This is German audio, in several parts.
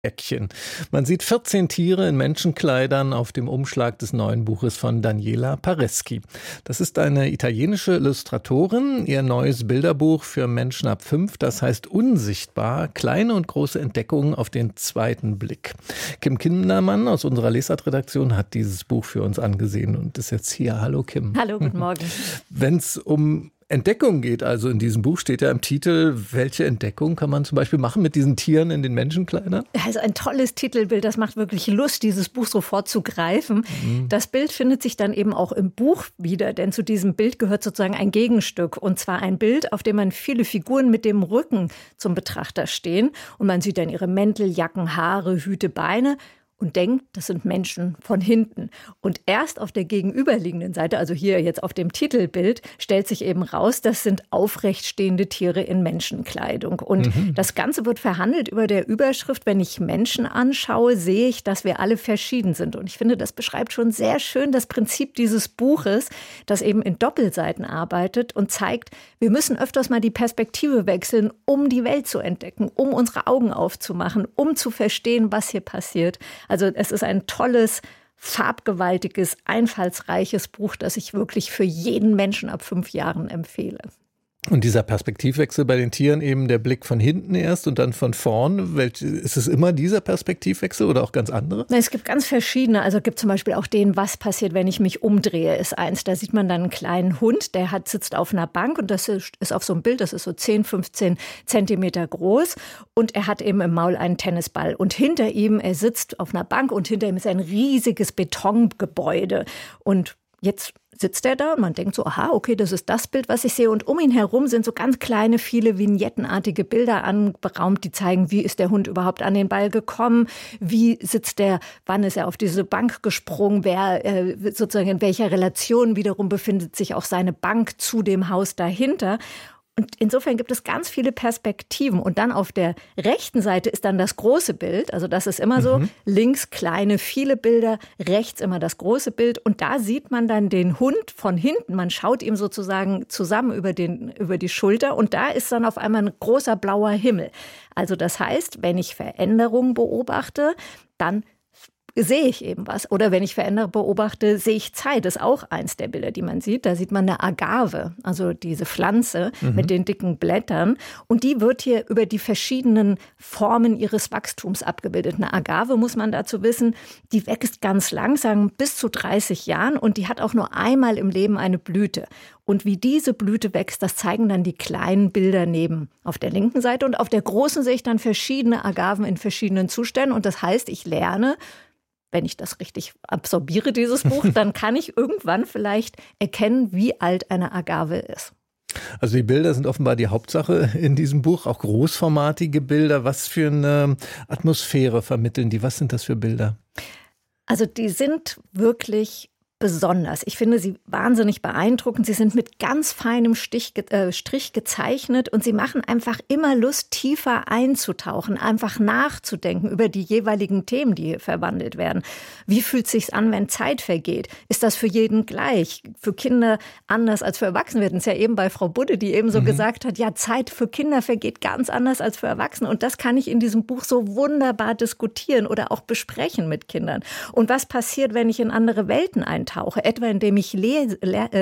Eckchen. Man sieht 14 Tiere in Menschenkleidern auf dem Umschlag des neuen Buches von Daniela Pareschi. Das ist eine italienische Illustratorin. Ihr neues Bilderbuch für Menschen ab 5, das heißt Unsichtbar, kleine und große Entdeckungen auf den zweiten Blick. Kim Kindermann aus unserer Lesart-Redaktion hat dieses Buch für uns angesehen und ist jetzt hier. Hallo Kim. Hallo, guten Morgen. Wenn es um Entdeckung geht, also in diesem Buch steht ja im Titel, welche Entdeckung kann man zum Beispiel machen mit diesen Tieren in den Menschenkleidern? Also ein tolles Titelbild, das macht wirklich Lust, dieses Buch sofort zu greifen. Das Bild findet sich dann eben auch im Buch wieder, denn zu diesem Bild gehört sozusagen ein Gegenstück. Und zwar ein Bild, auf dem man viele Figuren mit dem Rücken zum Betrachter stehen. Und man sieht dann ihre Mäntel, Jacken, Haare, Hüte, Beine und denkt, das sind Menschen von hinten. Und erst auf der gegenüberliegenden Seite, also hier jetzt auf dem Titelbild, stellt sich eben raus, das sind aufrecht stehende Tiere in Menschenkleidung. Und das Ganze wird verhandelt über der Überschrift, wenn ich Menschen anschaue, sehe ich, dass wir alle verschieden sind. Und ich finde, das beschreibt schon sehr schön das Prinzip dieses Buches, das eben in Doppelseiten arbeitet und zeigt, wir müssen öfters mal die Perspektive wechseln, um die Welt zu entdecken, um unsere Augen aufzumachen, um zu verstehen, was hier passiert. Also es ist ein tolles, farbgewaltiges, einfallsreiches Buch, das ich wirklich für jeden Menschen ab 5 Jahren empfehle. Und dieser Perspektivwechsel bei den Tieren, eben der Blick von hinten erst und dann von vorn, ist es immer dieser Perspektivwechsel oder auch ganz andere? Es gibt ganz verschiedene, also es gibt zum Beispiel auch den, was passiert, wenn ich mich umdrehe, ist eins. Da sieht man dann einen kleinen Hund, der sitzt auf einer Bank und das ist auf so einem Bild, das ist so 10, 15 Zentimeter groß und er hat eben im Maul einen Tennisball und hinter ihm, er sitzt auf einer Bank und hinter ihm ist ein riesiges Betongebäude und jetzt sitzt er da und man denkt so, aha, okay, das ist das Bild, was ich sehe. Und um ihn herum sind so ganz kleine, viele vignettenartige Bilder anberaumt, die zeigen, wie ist der Hund überhaupt an den Ball gekommen, wie sitzt der, wann ist er auf diese Bank gesprungen, wer sozusagen in welcher Relation wiederum befindet sich auch seine Bank zu dem Haus dahinter. Und insofern gibt es ganz viele Perspektiven. Und dann auf der rechten Seite ist dann das große Bild. Also das ist immer so, links kleine, viele Bilder, rechts immer das große Bild. Und da sieht man dann den Hund von hinten. Man schaut ihm sozusagen zusammen über die Schulter. Und da ist dann auf einmal ein großer blauer Himmel. Also das heißt, wenn ich Veränderungen beobachte, dann sehe ich eben was. Oder wenn ich Veränderungen beobachte, sehe ich Zeit. Das ist auch eins der Bilder, die man sieht. Da sieht man eine Agave, also diese Pflanze mit den dicken Blättern. Und die wird hier über die verschiedenen Formen ihres Wachstums abgebildet. Eine Agave, muss man dazu wissen, die wächst ganz langsam bis zu 30 Jahren und die hat auch nur einmal im Leben eine Blüte. Und wie diese Blüte wächst, das zeigen dann die kleinen Bilder neben auf der linken Seite. Und auf der großen sehe ich dann verschiedene Agaven in verschiedenen Zuständen. Und das heißt, ich lerne, wenn ich das richtig absorbiere, dieses Buch, dann kann ich irgendwann vielleicht erkennen, wie alt eine Agave ist. Also die Bilder sind offenbar die Hauptsache in diesem Buch, auch großformatige Bilder. Was für eine Atmosphäre vermitteln die? Was sind das für Bilder? Also die sind wirklich besonders. Ich finde sie wahnsinnig beeindruckend. Sie sind mit ganz feinem Strich gezeichnet und sie machen einfach immer Lust, tiefer einzutauchen, einfach nachzudenken über die jeweiligen Themen, die hier verwandelt werden. Wie fühlt es sich an, wenn Zeit vergeht? Ist das für jeden gleich? Für Kinder anders als für Erwachsene? Wir hatten es ja eben bei Frau Budde, die eben so gesagt hat, ja, Zeit für Kinder vergeht ganz anders als für Erwachsene. Und das kann ich in diesem Buch so wunderbar diskutieren oder auch besprechen mit Kindern. Und was passiert, wenn ich in andere Welten eintauche? Etwa indem ich lese,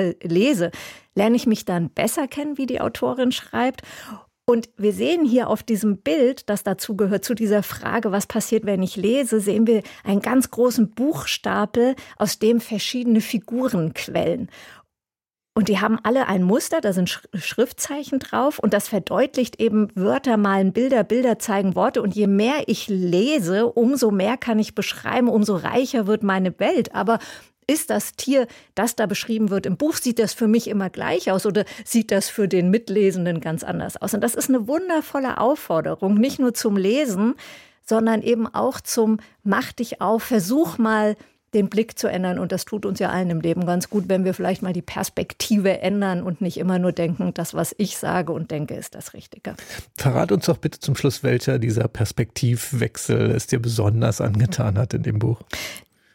lerne ich mich dann besser kennen, wie die Autorin schreibt. Und wir sehen hier auf diesem Bild, das dazu gehört, zu dieser Frage, was passiert, wenn ich lese, sehen wir einen ganz großen Buchstapel, aus dem verschiedene Figuren quellen. Und die haben alle ein Muster, da sind Schriftzeichen drauf und das verdeutlicht eben Wörter malen Bilder, Bilder zeigen Worte. Und je mehr ich lese, umso mehr kann ich beschreiben, umso reicher wird meine Welt. Aber ist das Tier, das da beschrieben wird im Buch, sieht das für mich immer gleich aus oder sieht das für den Mitlesenden ganz anders aus? Und das ist eine wundervolle Aufforderung, nicht nur zum Lesen, sondern eben auch zum Mach dich auf, versuch mal den Blick zu ändern. Und das tut uns ja allen im Leben ganz gut, wenn wir vielleicht mal die Perspektive ändern und nicht immer nur denken, das, was ich sage und denke, ist das Richtige. Verrat uns doch bitte zum Schluss, welcher dieser Perspektivwechsel es dir besonders angetan hat in dem Buch.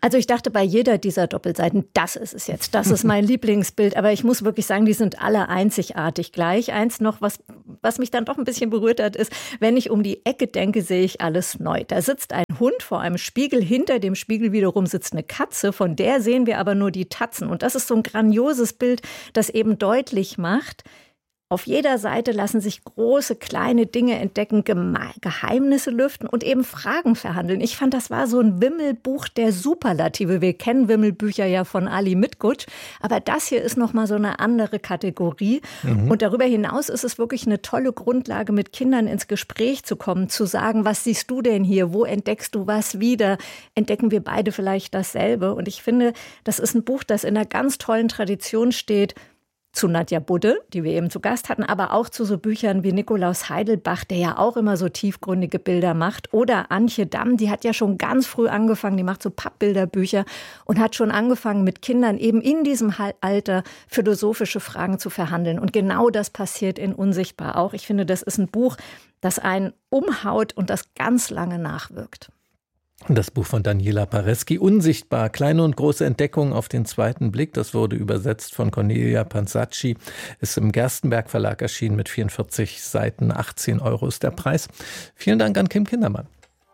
Also ich dachte bei jeder dieser Doppelseiten, das ist es jetzt, das ist mein Lieblingsbild. Aber ich muss wirklich sagen, die sind alle einzigartig gleich. Eins noch, was mich dann doch ein bisschen berührt hat, ist, wenn ich um die Ecke denke, sehe ich alles neu. Da sitzt ein Hund vor einem Spiegel, hinter dem Spiegel wiederum sitzt eine Katze, von der sehen wir aber nur die Tatzen. Und das ist so ein grandioses Bild, das eben deutlich macht, auf jeder Seite lassen sich große, kleine Dinge entdecken, Geheimnisse lüften und eben Fragen verhandeln. Ich fand, das war so ein Wimmelbuch der Superlative. Wir kennen Wimmelbücher ja von Ali Mitgutsch, aber das hier ist nochmal so eine andere Kategorie. Und darüber hinaus ist es wirklich eine tolle Grundlage, mit Kindern ins Gespräch zu kommen, zu sagen, was siehst du denn hier? Wo entdeckst du was wieder? Entdecken wir beide vielleicht dasselbe? Und ich finde, das ist ein Buch, das in einer ganz tollen Tradition steht, zu Nadja Budde, die wir eben zu Gast hatten, aber auch zu so Büchern wie Nikolaus Heidelbach, der ja auch immer so tiefgründige Bilder macht, oder Antje Damm, die hat ja schon ganz früh angefangen, die macht so Pappbilderbücher und hat schon angefangen, mit Kindern eben in diesem Alter philosophische Fragen zu verhandeln. Und genau das passiert in Unsichtbar auch. Ich finde, das ist ein Buch, das einen umhaut und das ganz lange nachwirkt. Das Buch von Daniela Paresky, Unsichtbar, kleine und große Entdeckungen auf den zweiten Blick. Das wurde übersetzt von Cornelia Pansacchi, ist im Gerstenberg Verlag erschienen mit 44 Seiten, 18 € ist der Preis. Vielen Dank an Kim Kindermann.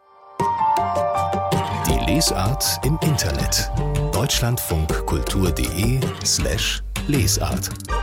Die Lesart im Internet. deutschlandfunkkultur.de/Lesart